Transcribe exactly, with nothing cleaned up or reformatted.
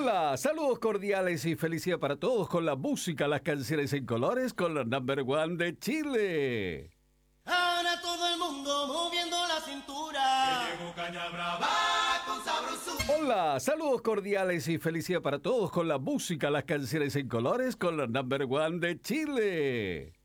Hola, saludos cordiales y felicidad para todos con la música, las canciones en colores con la number one de Chile. Ahora todo el mundo moviendo la cintura. Que llegó Caña Brava con sabrosura. Hola, saludos cordiales y felicidad para todos con la música, las canciones en colores con la number one de Chile.